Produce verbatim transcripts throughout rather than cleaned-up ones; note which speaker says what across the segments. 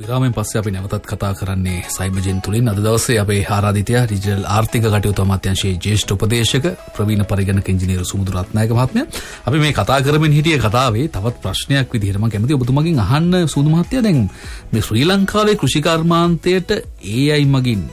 Speaker 1: විරාමයෙන් පස්සේ අපි නැවතත් කතා කරන්නේ සයිබර්ජෙන් තුලින්. අද දවසේ අපේ ආරාධිතයා ඩිජිටල් ආර්ථික කටයුතු අමාත්‍යාංශයේ ජ්‍යෙෂ්ඨ උපදේශක ප්‍රවීණ පරිගණක ඉංජිනේරු සුමුදු රත්නායක මහත්මයා. අපි මේ කතා කරමින් හිටියේ කතාවේ තවත් ප්‍රශ්නයක් විදිහට මම කැමතියි ඔබතුමාගෙන් අහන්න සුමුදු මහත්තයා. දැන් මේ ශ්‍රී ලංකාවේ කෘෂි කර්මාන්තයට ඒ අයි මගින්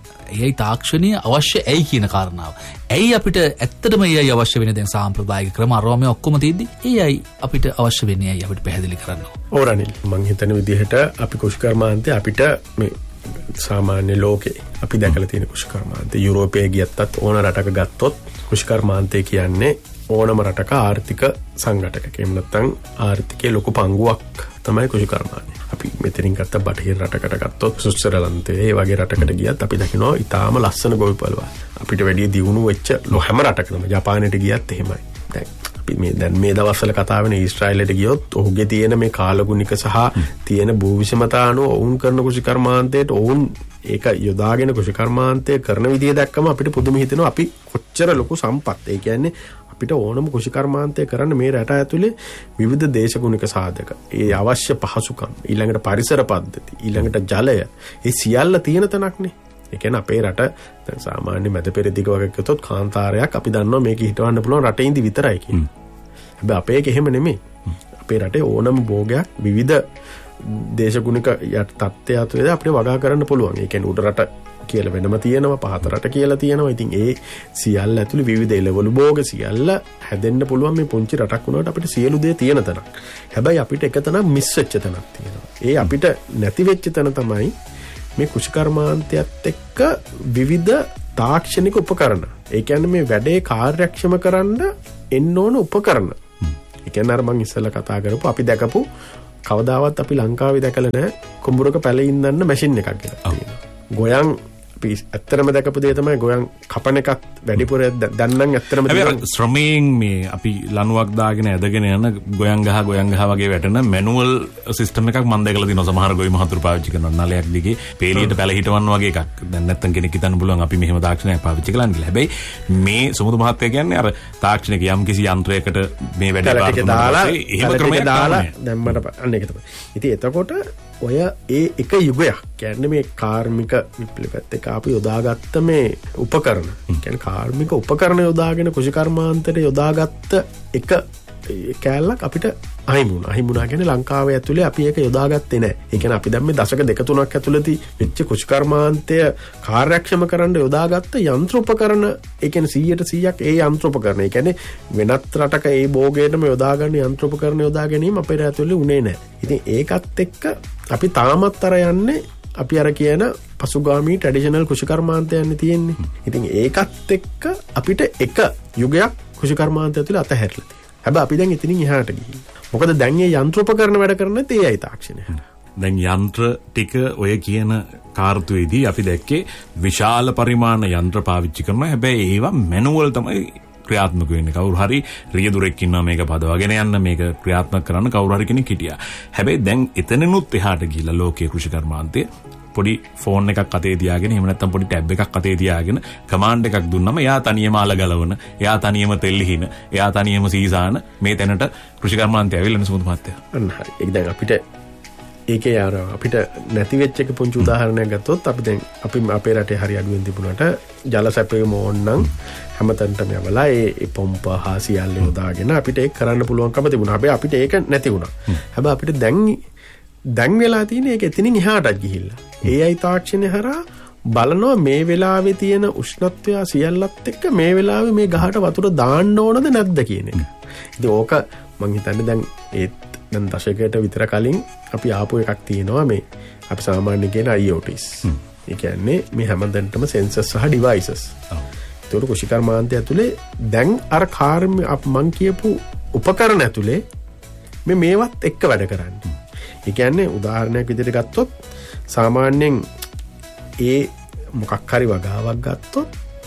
Speaker 1: ඒ අයි තාක්ෂණය අවශ්‍ය ඇයි කියන කාරණාව. ඇයි අපිට ඇත්තටම ඒ අයි අවශ්‍ය වෙන්නේ? දැන් සාම්ප්‍රදායික ක්‍රම අරවා මේ ඔක්කොම තියෙද්දි ඒ අයි අපිට අවශ්‍ය වෙන්නේ ඇයි? අපිට පැහැදිලි කරන්න.
Speaker 2: ඕ රනිල්, මං හිතන විදිහට අපි කෘෂි කර්මාන්තය අපිට මේ සාමාන්‍ය ලෝකේ අපි දැකලා තියෙන කෘෂි කර්මාන්තය යුරෝපයේ ගියත්තත් ඕන රටක ගත්තොත් කෘෂි කර්මාන්තය කියන්නේ ඕනම රටක ආර්ථික සංගठनයක්. එහෙම නැත්නම් ආර්ථිකයේ ලොකු පංගුවක් තමයි කෘෂි කර්මාන්තය. අපි මෙතනින් ගත්ත බටහිර රටකට ගත්තොත් ස්විට්සර්ලන්තයේ ඒ වගේ රටකට ගියත් අපි දකිනවා ඊටාම ලස්සන ගොවිපළවල්. අපිට වැඩි දියුණු වෙච්ච හැම රටකම ජපානයට ගියත් එහෙමයි. දැන් අපි මේ දැන් මේ දවස්වල කතා වෙන ඊශ්‍රායලයට ගියොත් ඔහුගේ තියෙන මේ කාලගුණික සහ තියෙන භූ විෂමතා අනුව ඔවුන් කරන කෘෂි කර්මාන්තයට ඔවුන් ඒක යොදාගෙන කෘෂි කර්මාන්තය කරන විදිය දැක්කම අපිට පුදුම හිතෙනවා අපි කොච්චර ලොකු සම්පත්. ඒ කියන්නේ අපිට ඕනම කෘෂි කර්මාන්තය කරන්න මේ රට ඇතුලේ විවිධ දේශගුණික සාධක, ඒ අවශ්‍ය පහසුකම්, ඊළඟට පරිසර පද්ධති, ඊළඟට ජලය, ඒ සියල්ල තියෙන තැනක්නේ. ඒ කියන්නේ අපේ රට දැන් සාමාන්‍ය මැද පෙරදිග වගේ ගත්තොත් කාන්තාරයක් අපි දන්නවා මේක හිටවන්න පුළුවන් රටේ ඉඳි විතරයි කියන්නේ. හැබැයි අපේ එක එහෙම නෙමෙයි. අපේ රටේ ඕනම භෝගයක් විවිධ දේශගුණික තත්ත්වය ඇතුලේ අපිට වගා කරන්න පුළුවන්. ඒ කියන්නේ උඩ රට කියලා වෙනම තියෙනවා, පහත රට කියලා තියෙනවා. ඉතින් ඒ සියල්ල ඇතුළේ විවිධ එළවලු භෝග සියල්ල හැදෙන්න පුළුවන් මේ පුංචි රටක් වුණාට අපිට සියලු දේ තියෙන තැනක්. හැබැයි අපිට එක තැනක් මිස් වෙච්ච තැනක් තියෙනවා. ඒ අපිට නැති වෙච්ච තැන තමයි මේ කෘෂි කර්මාන්තයත් එක්ක විවිධ තාක්ෂණික උපකරණ. ඒ කියන්නේ මේ වැඩේ කාර්යක්ෂම කරන්න එන්න ඕන උපකරණ. ඒ කියන්නේ අර මම ඉස්සෙල්ලා කතා කරපු අපි දැකපු කවදාවත් අපි ලංකාවේ දැකලා නැහැ කුඹුරක පැලින් දන්න මැෂින් එකක් කියලා තියෙනවා. ගොයන් අපි ඇත්තටම දැකපු දේ තමයි ගොයන් කපන එකත් වැඩිපුර දැන් නම් ඇත්තටම
Speaker 3: තියෙනවා. ශ්‍රමයෙන් මේ අපි ලණුවක් දාගෙන ඇදගෙන යන ගොයන් ගහ ගොයන් ගහ වගේ වැටෙන මැනුවල් සිස්ටම් එකක් මම දැකලා තියෙනවා. සමහර ගොවි මහතුරු පාවිච්චි කරන නලයක් දිගේ පේලියට පැල හිටවන්න වගේ එකක්. දැන් නැත්තම් කෙනෙක් හිතන්න පුළුවන් අපි මෙහෙම තාක්ෂණයක් පාවිච්චි කළා කියලා. හැබැයි මේ සුමුදු මහත්තයා කියන්නේ අර තාක්ෂණික යම් කිසි යන්ත්‍රයකට මේ වැඩේ පාවිච්චි කරනවා. එහෙම ක්‍රමයක් දාලා
Speaker 2: දැම්මට අන්න ඒක තමයි. ඉතින් එතකොට ඔය ඒ එක යුගයක් කියන්නේ මේ කාර්මික විප්ලවයත් එක්ක අපි යොදාගත්ත මේ උපකරණ, කියන්නේ කාර්මික උපකරණ යොදාගෙන කෘෂි කර්මාන්තයට යොදාගත්ත එක කෑල්ලක් අපිට අහිමි වුණා. අහිමි වුණා කියන්නේ ලංකාවේ ඇතුලේ අපි ඒක යොදාගත්තේ නැහැ. ඒ කියන්නේ අපි දැන් මේ දශක දෙක තුනක් ඇතුළතදී වෙච්ච කෘෂි කර්මාන්තය කාර්යක්ෂම කරන්න යොදාගත්ත යන්ත්‍ර උපකරණ, ඒ කියන්නේ සීයට සීයක් ඒ යන්ත්‍ර උපකරණ. ඒ කියන්නේ වෙනත් රටක ඒ භෝගයටම යොදා ගන්න යන්ත්‍ර උපකරණ යොදා ගැනීම අපේ ඇතුලේ උනේ නැහැ. ඉතින් ඒකත් එක්ක අපි තාමත් අර යන්නේ අපි අර කියන පසුගාමී ට්‍රැඩිෂනල් කෘෂි කර්මාන්තයන්නේ තියෙන්නේ. ඉතින් ඒකත් එක්ක අපිට එක යුගයක් කෘෂි කර්මාන්තය ඇතුලේ අතහැරලා තියෙනවා. හැබැයි අපි දැන් එතනින් එහාට ගිහින්. මොකද දැන් මේ යන්ත්‍රෝපකරණ වැඩ කරන්නේ ඒ අයි තාක්ෂණය.
Speaker 3: දැන් යන්ත්‍ර ටික ඔය කියන කාර්තුවේදී අපි දැක්කේ විශාල පරිමාණ යන්ත්‍ර පාවිච්චි කරනවා. හැබැයි ඒවා මැනුවල් තමයි ක්‍රියාත්මක වෙන්නේ. කවුරු හරි රියදුරෙක් ඉන්නවා මේක පදවගෙන යන්න, මේක ක්‍රියාත්මක කරන්න කවුරු හරි කෙනෙක් හිටියා. හැබැයි දැන් එතනනුත් එහාට ගිහිල්ලා ලෝකයේ කෘෂි කර්මාන්තයේ පොඩි ෆෝන් එකක් අතේ තියාගෙන, එහෙම නැත්නම් පොඩි ටැබ් එකක් අතේ තියාගෙන කමාන්ඩ් එකක් දුන්නම එයා තනියම ආල ගලවන, එයා තනියම තෙල් හින, එයා තනියම සීසාන මේ තැනට කෘෂි කර්මාන්තය ඇවිල්ලා සුමුදු මහත්තයා.
Speaker 2: අන්න හරි. ඒක දැන් අපිට ඒකේ අර අපිට නැති වෙච්ච එක පුංචි උදාහරණයක් ගත්තොත් අපි දැන් අපි අපේ රටේ හරි අඩුවෙන් තිබුණාට ජල සැපයීම ඕනනම් හැමතැනටම යවලා ඒ පොම්ප හා සියල්ල යොදාගෙන අපිට ඒක කරන්න පුළුවන්කම තිබුණා. හැබැයි අපිට ඒක නැති වුණා. හැබැයි අපිට දැන් දැන් වෙලා තියෙන ඒක එතනින් එහාටත් ගිහිල්ලා ඒ අයි තාක්ෂණය හරහා බලනවා මේ වෙලාවේ තියෙන උෂ්ණත්වය සියල්ලත් එක්ක මේ වෙලාවේ මේ ගහට වතුර දාන්න ඕනද නැද්ද කියන එක. ඉතින් ඕක මං හිතන්නේ දැන් ඒ දැන් දශකයකට විතර කලින් අපි ආපු එකක් තියෙනවා මේ අපි සාමාන්‍ය කියන I O Ts. ඒ කියන්නේ මේ හැමදෙන්නටම සෙන්සර්ස් සහ ඩිවයිසස්. ඒතකොට කෘෂි කර්මාන්තය ඇතුලේ දැන් අර කාර්ම මං කියපු උපකරණ ඇතුලේ මේ මේවත් එක්ක වැඩ කරන්නේ. ඒ කියන්නේ උදාහරණයක් විදිහට ගත්තොත් සාමාන්‍යයෙන් ඒ මොකක් හරි වගාවක් ගත්තොත්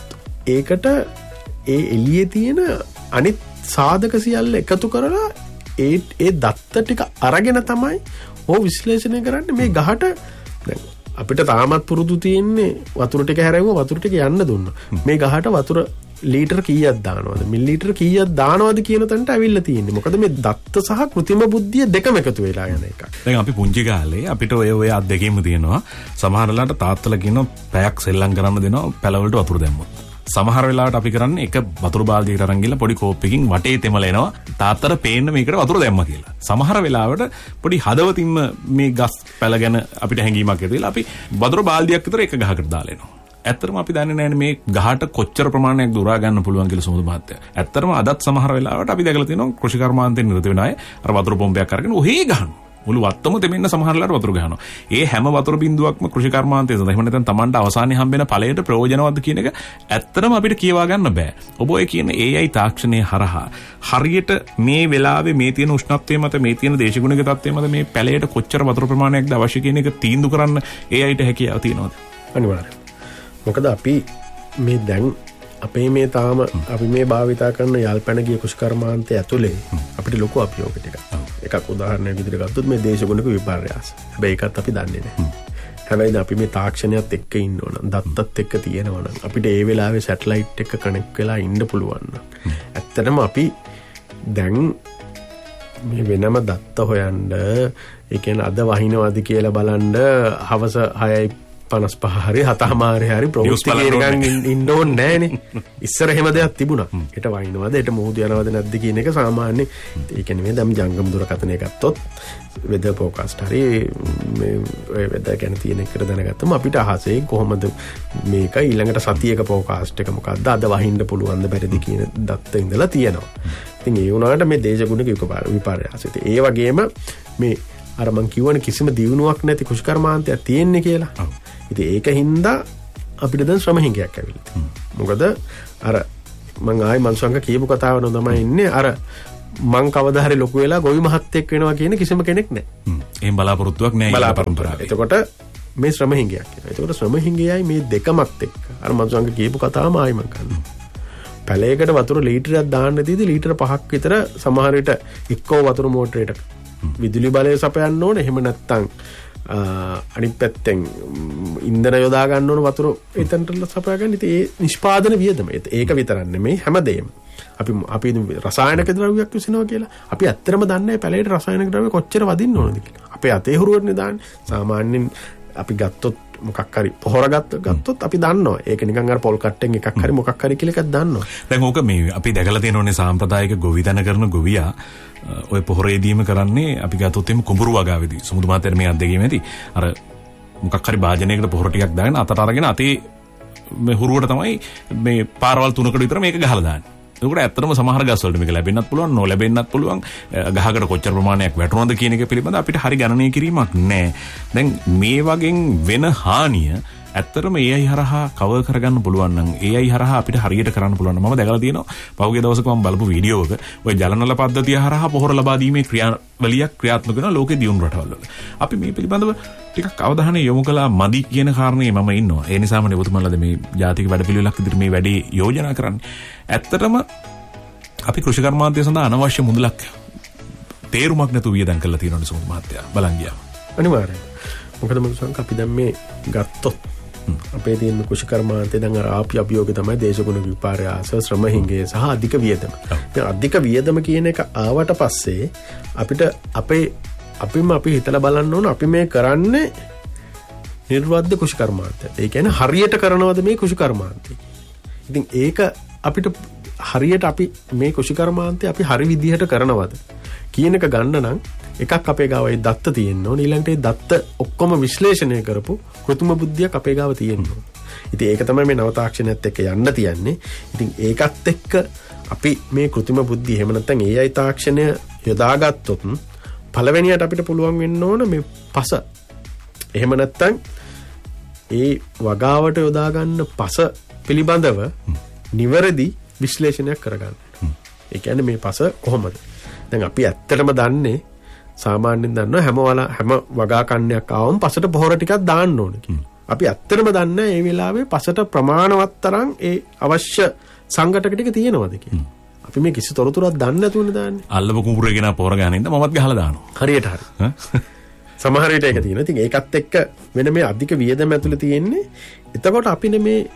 Speaker 2: ඒකට ඒ එළියේ තියෙන අනිත් සාධක සියල්ල එකතු කරලා ඒ ඒ දත්ත ටික අරගෙන තමයි ඕ විශ්ලේෂණය කරන්නේ මේ ගහට. දැන් අපිට තාමත් පුරුදු තියෙන්නේ වතුර ටික හැරෙවුව වතුර ටික යන්න දුන්නා. මේ ගහට වතුර ලීටර් කීයක් දානවද මිලිලීටර් කීයක් දානවද කියන තැනට ඇවිල්ලා තියෙන්නේ. මොකද මේ දත්ත සහ કૃතිම බුද්ධිය දෙකම එකතු වෙලා යන එකක්.
Speaker 3: දැන් අපි පුංචි කාලේ අපිට ඔය ඔය අත් දෙකේම තියෙනවා. සමහර වෙලාවට තාත්තලා කියනවා පැයක් සෙල්ලම් කරන්න දෙනවා පැලවලට වතුර දැම්මොත්. සමහර වෙලාවට අපි කරන්නේ එක වතුර බාල්දියකට අරන් ගිහලා පොඩි කෝප්පකින් වටේ තෙමලා එනවා තාත්තට පේන්න මේකට වතුර දැම්මා කියලා. සමහර වෙලාවට පොඩි හදවතින්ම මේ ගස් පැල ගැන අපිට හැඟීමක් ඇති වෙලා අපි වතුර බාල්දියක් විතර එක ගහකට දාලා එනවා. ඇත්තටම අපි දන්නේ නැහැ මේ ගහට කොච්චර ප්‍රමාණයක් දුරා ගන්න පුළුවන් කියලා සමුදු මහත්තයා. ඇත්තටම අදත් සමහර වෙලාවට අපි දැකලා තියෙනවා කෘෂි කර්මාන්තයෙන් නිරත වෙන අය අර වතුර පොම්පයක් අරගෙන ඔහේ ගහනවා. මුළු වත්තම දෙමින්න සමහරලාට වතුර ගහනවා. ඒ හැම වතුර බින්දුවක්ම කෘෂි කර්මාන්තයේ සඳහන්. එහෙම නැත්නම් Tamanට අවසානයේ හම්බෙන ඵලයට ප්‍රයෝජනවත් කියන එක ඇත්තටම අපිට කියවා ගන්න බෑ. ඔබ ඔය කියන A I තාක්ෂණයේ හරහා හරියට මේ වෙලාවේ මේ තියෙන උෂ්ණත්වය මත මේ තියෙන දේශගුණික තත්ත්වය මත මේ පැලයට කොච්චර වතුර ප්‍රමාණයක්ද අවශ්‍ය කියන එක තීන්දුව කරන්න A Iට හැකියාව තියෙනවද?
Speaker 2: අනිවාර්යයෙන්. මොකද අපි මේ දැන් අපේ මේ තාම අපි මේ භාවිතා කරන යල්පැන ගිය කුෂ්කර්මාන්තය ඇතුලේ අපිට ලොකු අභියෝග ටිකක්. එකක් උදාහරණයක් විදිහට ගත්තොත් මේ දේශගුණික විපර්යාස. හැබැයි ඒකත් අපි දන්නේ නැහැ. හැබැයි අපි මේ තාක්ෂණයත් එක්ක ඉන්න ඕන. දත්තත් එක්ක තියෙනවා නම් අපිට ඒ වෙලාවේ සැටලයිට් එක කනෙක්ට් වෙලා ඉන්න පුළුවන් නම් ඇත්තටම අපි දැන් මේ වෙනම දත්ත හොයන්න ඒ කියන්නේ අද වහිනවද කියලා බලන්න හවස හයයි පනස් පහ හරි හතමාරේ හරි ප්‍රවෘත්ති කියනකන් ඉන්න ඕනේ නෑනේ. ඉස්සර එහෙම දෙයක් තිබුණා. හෙට වයින්නවද හෙට මුහුදු යනවද නැද්ද කියන එක සාමාන්‍ය ඒ කියන්නේ මේ දැන් ජංගම දුරකථනය ගත්තොත් වෙදර් ෆෝකාස්ට් හරි මේ ඔය වෙදර් ගැන තියෙන එකට දැනගත්තම අපිට අහසේ කොහොමද මේක ඊළඟට සතියක ෆෝකාස්ට් එක මොකද්ද අද වහින්න පුළුවන්ද බැරිද කියන දත්ත ඉඳලා තියෙනවා. ඉතින් ඒ වුණාට මේ දේශගුණික විපර්යාසෙත් ඒ වගේම මේ අර මං කියවන කිසිම දියුණුවක් නැති කුෂ්කර්මාන්තයක් තියෙන්නේ කියලා. ඉතින් ඒක හින්දා අපිට දැන් ශ්‍රම හිඟයක් ඇවිල්ලා තියෙනවා. මොකද අර මං ආයි මන්සංග කියපු කතාව නෝ තමයි ඉන්නේ අර මං කවදා හරි ලොකු වෙලා ගොවි මහත්තයෙක් වෙනවා කියන කිසිම කෙනෙක් නැහැ.
Speaker 3: හ්ම්. එහෙම බලාපොරොත්තුවක් නැහැ ඊළඟ පරම්පරාවේ.
Speaker 2: එතකොට මේ ශ්‍රම හිඟයක් කියනවා. එතකොට ශ්‍රම හිඟයයි මේ දෙකමත් එක්ක අර මන්සංග කියපු කතාවම ආයි මං කරනවා. පැලයකට වතුර ලීටරයක් දාන්න දීදී ලීටර පහක් විතර සමහර විට එක්කෝ වතුර මෝටරේට විදුලි බලය සපයන්න ඕනේ. එහෙම නැත්නම් අනිත් පැත්තෙන් ඉන්ධන යොදා ගන්න ඕන වතුර එතනට සපයා ගන්න. ඉතින් ඒ නිෂ්පාදන වියදම ඒක විතරක් නෙමෙයි හැමදේම. අපි අපි රසායනික ද්‍රව්‍යයක් විසිනවා කියලා. අපි ඇත්තටම දන්නේ නැහැ පැලේට රසායනික ද්‍රව්‍ය කොච්චර වදින්න ඕනද කියලා. අපේ අතේ හුරුවනේ දාන්නේ. සාමාන්‍යයෙන් අපි ගත්තොත් මොකක් හරි පොහොර ගත්තොත් අපි දන්නවා. ඒක නිකන් අර පොල් කට්ටෙන් එකක් හරි මොකක් හරි කියලා එකක් දන්නවා.
Speaker 3: දැන් ඕක මේ අපි දැකලා තියෙනෝනේ සාම්ප්‍රදායික ගොවිතැන කරන ගොවියා ඔය පොහොරේදීම කරන්නේ අපි ගත්තොත් එimhe කුඹුරු වගාවේදී සමුදු මාතර මේ අද්දගීම ඇති අර මොකක් හරි භාජනයකට පොහොර ටිකක් දාගෙන අතට අරගෙන අතේ මේ හුරුවට තමයි මේ පාරවල් තුනකට විතර මේක ගහලා දාන්නේ. ඒකට ඇත්තටම සමහර ගස් වලට මේක ලැබෙන්නත් පුළුවන් නොලැබෙන්නත් පුළුවන් ගහකට කොච්චර ප්‍රමාණයක් වැටුණාද කියන එක පිළිබඳ අපිට හරි ගණනය කිරීමක් නැහැ. දැන් මේ වගේ වෙන හානිය ඇත්තටම A I හරහා කවර් කරගන්න පුළුවන් නම් A I හරහා අපිට හරියට කරන්න පුළුවන්. මම දැකලා තියෙනවා පහුගිය දවසක මම බලපු වීඩියෝ එක ඔය ජලනල පද්ධතිය හරහා පොහොර ලබා දීමේ ක්‍රියාවලියක් ක්‍රියාත්මක වෙන ලෝකේ දියුණු රටවල් වල. අපි මේ පිළිබඳව ටිකක් අවධානය යොමු කළා මදි කියන කාරණේ මම ඉන්නවා. ඒ නිසාම නෙවතුමල්ලාද මේ ජාතික වැඩපිළිවෙලක් විදිහට මේ වැඩේ යෝජනා කරන්නේ. ඇත්තටම අපි කෘෂි කර්මාන්තය සඳහා අනවශ්‍ය මුදලක් තේරුමක් නැතුව වියදම් කරලා තියෙනවා සමුදු මහත්තයා බලන් ගියා.
Speaker 2: අනිවාර්යයෙන්. මොකද මනුස්සන්ක අපි දැන් මේ ගත්තොත් අපේ තියෙන කෘෂි කර්මාන්තේ දැන් අර ආපි අභියෝගය තමයි දේශගුණ විපර්යාස ශ්‍රම හිඟය සහ අධික වියදම. දැන් අධික වියදම කියන එක ආවට පස්සේ අපිට අපේ අපිම අපි හිතලා බලන්න ඕන අපි මේ කරන්නේ නිර්වද්‍ය කෘෂි කර්මාන්තය. ඒ කියන්නේ හරියට කරනවද මේ කෘෂි කර්මාන්තය? ඉතින් ඒක අපිට හරියට අපි මේ කෘෂි කර්මාන්තය අපි හරි විදිහට කරනවද කියන එක ගන්න නම් එකක් අපේ ගාව ඒ දත්ත තියෙන්න ඕන. ඊළඟට ඒ දත්ත ඔක්කොම විශ්ලේෂණය කරපු කෘත්‍රිම බුද්ධියක් අපේ ගාව තියෙන්න ඕන. ඉතින් ඒක තමයි මේ නව තාක්ෂණයත් එක්ක යන්න තියන්නේ. ඉතින් ඒකත් එක්ක අපි මේ කෘත්‍රිම බුද්ධිය එහෙම නැත්නම් A I තාක්ෂණය යොදාගත්තොත් පළවෙනියට අපිට පුළුවන් වෙන්න ඕන මේ පස. එහෙම නැත්නම් ඒ වගාවට යොදා ගන්න පස පිළිබඳව නිවැරදි විශ්ලේෂණයක් කරගන්න. ඒ කියන්නේ මේ පස කොහොමද? දැන් අපි ඇත්තටම දන්නේ සාමාන්‍යයෙන් දන්නවා හැම වලා හැම වගා කන්නයක් ආවම පසට පොහොර ටිකක් දාන්න ඕනේ කියලා. අපි ඇත්තටම දන්නේ මේ වෙලාවේ පසට ප්‍රමාණවත් තරම් ඒ අවශ්‍ය සංඝටක ටික තියෙනවද කියලා. අපි මේ කිසි තොරතුරක් දන්නේ නැතුවනේ දාන්නේ.
Speaker 3: අල්ලපු කුඹුරේ ගෙන පොහොර ගන්න ඉඳ මමත් ගහලා දානවා.
Speaker 2: හරියට හරි. සමහර විට ඒක තියෙනවා. ඉතින් ඒකත් එක්ක වෙන මේ අධික වියදම ඇතුළේ තියෙන්නේ. එතකොට අපිනේ මේ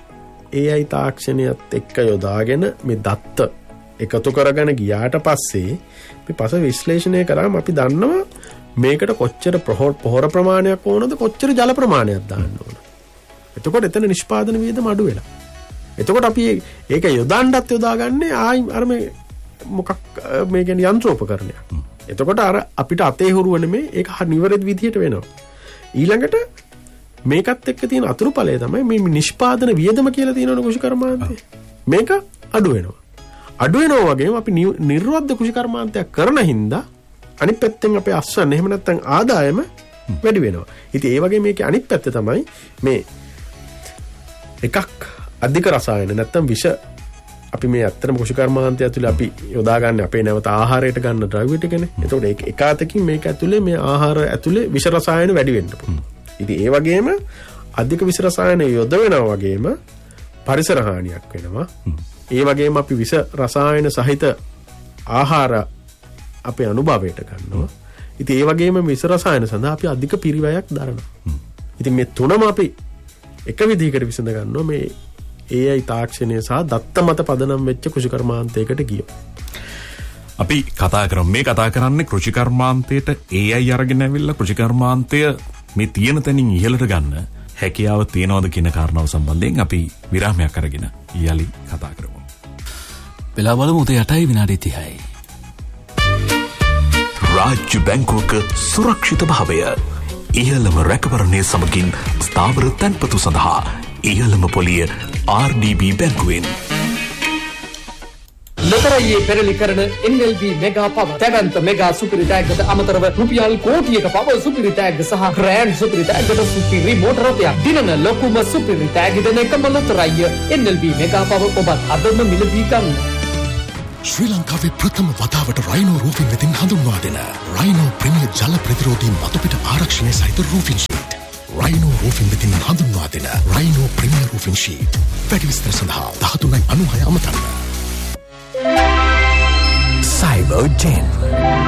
Speaker 2: ඒ අයි තාක්ෂණයත් එක්ක යොදාගෙන මේ දත්ත එකතු කරගෙන ගියාට පස්සේ මේ පස විශ්ලේෂණය කරාම අපි දන්නවා මේකට කොච්චර පොහොර ප්‍රමාණයක් ඕනද කොච්චර ජල ප්‍රමාණයක් දාන්න ඕන. එතකොට එතන නිෂ්පාදන වියදම අඩු වෙලා. එතකොට අපි ඒක යොදන්නත් යොදාගන්නේ ආයි අර මේ මොකක් මේ කියන්නේ යන්ත්‍රෝපකරණයක්. එතකොට අර අපිට අතේ හුරුව නෙමේ ඒක නිවැරදි විදිහට වෙනවා. ඊළඟට මේකත් එක්ක තියෙන අතුරුඵලය තමයි මේ නිෂ්පාදන වියදම කියලා තියෙනවනේ කෘෂිකර්මාන්තේ. මේක අඩු වෙනවා. අඩු වෙනවා වගේම අපි නිර්වද්ද කෘෂිකර්මාන්තයක් කරන හින්දා අනිත් පැත්තෙන් අපේ අස්වැන්න එහෙම නැත්නම් ආදායම වැඩි වෙනවා. ඉතින් ඒ වගේ මේකේ අනිත් පැත්ත තමයි මේ එකක් අධික රසායන නැත්නම් විෂ අපි මේ ඇත්තටම කෘෂිකර්මාන්තය ඇතුලේ අපි යොදා ගන්න අපේ නැවත ආහාරයට ගන්න ද්‍රව්‍ය ටිකනේ. එතකොට ඒක එක අතකින් මේක ඇතුලේ මේ ආහාර ඇතුලේ විෂ රසායන වැඩි වෙන්න පුළුවන්. ඉතින් ඒ වගේම අධික විෂ රසායන යොද වෙනවා වගේම පරිසර හානියක් වෙනවා. ඒ වගේම අපි විෂ රසායන සහිත ආහාර අපේ අනුභවයට ගන්නවා. ඉතින් ඒ වගේම විෂ රසායන සඳහා අපි අධික පිරිවැයක් දරනවා. ඉතින් මේ තුනම අපි එක විදිහකට විසඳ ගන්නවා මේ ඒ අයි තාක්ෂණය සහ දත්ත මත පදනම් වෙච්ච කෘෂිකර්මාන්තයකට ගියෝ.
Speaker 3: අපි කතා කරමු මේ කතා කරන්නේ කෘෂිකර්මාන්තයට ඒ අයි අරගෙන ඇවිල්ලා කෘෂිකර්මාන්තය මේ තියෙන තැනින් ඉහළට ගන්න හැකියාව තියනවද කියන කාරණාව සම්බන්ධයෙන් අපි විරාමයක් අරගෙන ඊයලි කතා කරමු.
Speaker 1: වෙලා බලමු උදේ අටයි විනාඩි තිහයි.
Speaker 4: රාජ්‍ය බැංකුවක සුරක්ෂිත භාවය ඉහළම රැකවරණය සමගින් ස්ථාවර තැන්පතු සඳහා ඉහළම පොලිය ආර් ඩී බී බැංකුවෙන්.
Speaker 5: ලොතරැයියේ පෙරලි කරන එන් එල් බී මෙගා පව තැවැන්ත මෙගා සුපිරි ටැග්ගට අමතරව රුපියල් කෝටියක පව සුපිරි ටැග්ග සහ ග්‍රෑන්ඩ් සුපිරි ටැග්ගට සුපිරි මෝටර රථයක් දිනන ලොකුම සුපිරි ටැග් දෙන එකම ලොතරැයිය එන් එල් බී මෙගා පව ඔබත් අදම මිලදී ගන්න.
Speaker 6: ශ්‍රී ලංකාවේ ප්‍රථම වතාවට රයිනෝ රූෆින් වෙතින් හඳුන්වා දෙන රයිනෝ ප්‍රීමියර් ජල ප්‍රතිරෝධී මතුපිට ආරක්ෂණය සහිත රූෆින් ෂීට්. රයිනෝ රූෆින් වෙතින් හඳුන්වා දෙන රයිනෝ ප්‍රීමියර් රූෆින් ෂීට්. වැඩි විස්තර සඳහා දහතුනයි අනූහය අමතන්න.
Speaker 4: Cyber ten